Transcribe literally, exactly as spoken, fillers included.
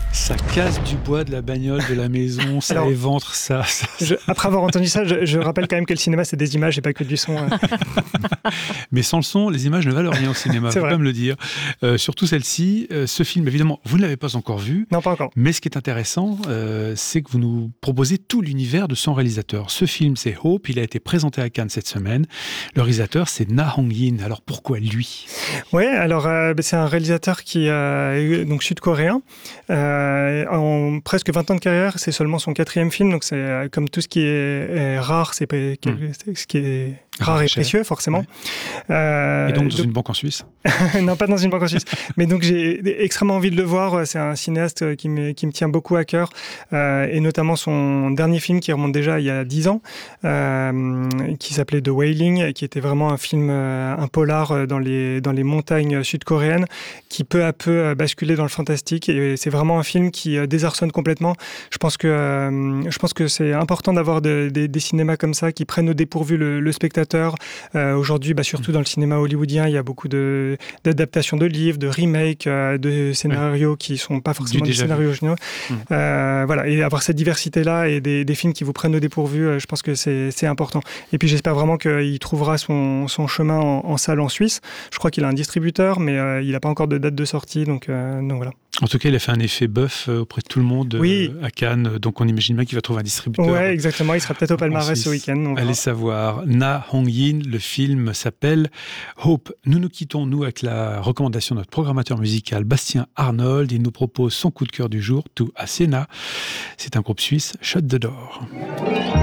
Ça casse du bois de la bagnole, de la maison, ça Alors, éventre ça. ça, ça. Je, après avoir entendu ça, je, je rappelle quand même que le cinéma, c'est des images et pas que du son. Hein. Mais sans le son, les images ne valent rien au cinéma, il faut quand même le dire. Euh, surtout celle-ci, euh, ce film, évidemment, vous ne l'avez pas encore vu. Non, pas encore. Mais ce qui est intéressant, euh, c'est que vous nous proposez tout l'univers de son réalisateur. Ce film, c'est Hope, il a été présenté à Cannes cette semaine. Le réalisateur, c'est Na Hong-yin. Alors pourquoi lui ? Oui, alors euh, c'est un réalisateur qui euh, est donc sud-coréen. Euh, en presque vingt ans de carrière, c'est seulement son quatrième film, donc c'est euh, comme tout ce qui est, est rare, c'est, mmh. ce qui est rare et précieux, forcément. Ouais. Euh, et donc dans donc... une banque en Suisse ? Non, pas dans une banque en Suisse. Mais donc j'ai extrêmement envie de le voir. C'est un cinéaste qui me, qui me tient beaucoup à cœur, euh, et notamment son dernier film qui remonte déjà il y a dix ans, euh, qui s'appelait The Wailing, qui était vraiment un film, euh, un polar dans les, dans les montagnes sud-coréennes, qui peu à peu basculait dans le fantastique. Et c'est vraiment un film qui désarçonne complètement. Je pense que, euh, je pense que c'est important d'avoir de, de, des cinémas comme ça qui prennent au dépourvu le, le spectateur. Euh, aujourd'hui, bah, surtout dans le cinéma hollywoodien, il y a beaucoup de, d'adaptations de livres, de remakes, euh, de scénarios oui. qui ne sont pas forcément des scénarios originaux. Mmh. Euh, voilà. Et avoir cette diversité-là et des, des films qui vous prennent au dépourvu, euh, je pense que c'est, c'est important. Et puis j'espère vraiment qu'il trouvera son, son chemin en, en salle en Suisse. Je crois qu'il a un distributeur, mais euh, il n'a pas encore de date de sortie. Donc, euh, donc voilà. En tout cas, il a fait un effet bœuf auprès de tout le monde oui. à Cannes. Donc, on imagine bien qu'il va trouver un distributeur. Oui, exactement. Il sera peut-être au palmarès ce week-end. Allez savoir. Na Hong-yin, le film s'appelle Hope. Nous nous quittons, nous, avec la recommandation de notre programmateur musical, Bastien Arnold. Il nous propose son coup de cœur du jour, Tout à Siena. C'est un groupe suisse, Shut the Door.